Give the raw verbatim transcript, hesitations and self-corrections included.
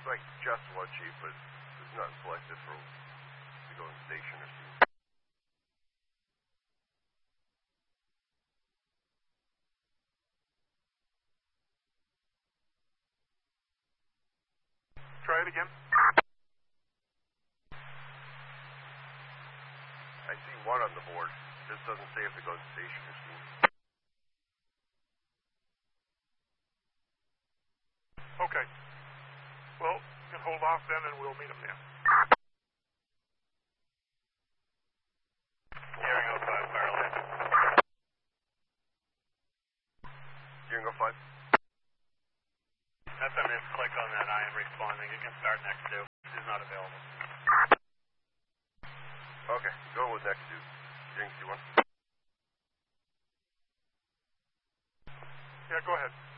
looks like just one chief, but it's not selected for to go in station or something. Try it again. I see one on the board. This doesn't say if it goes to station or something. Okay. Well, you can hold off then and we'll meet him there. Hearing oh five, Firelight. Hearing oh five. S M S, click on that. I am responding. You can start next two. He's not available. Okay, going with next two. Hearing C one. Yeah, go ahead.